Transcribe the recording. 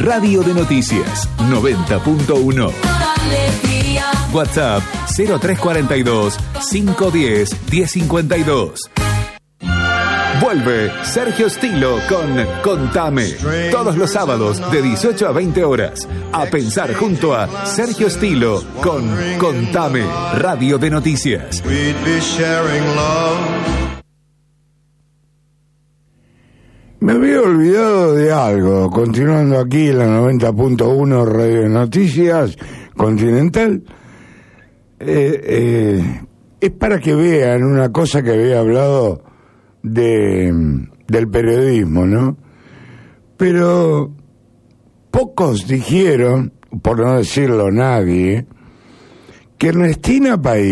Radio de Noticias 90.1. WhatsApp 0342 510 1052. Vuelve Sergio Stilo con Contame. Todos los sábados de 18 a 20 horas. A pensar junto a Sergio Stilo con Contame. Radio de Noticias. Me había olvidado de algo. Continuando aquí en la 90.1 Radio de Noticias Continental. Es para que vean una cosa que había hablado del periodismo, ¿no? Pero pocos dijeron, por no decirlo nadie, que Ernestina País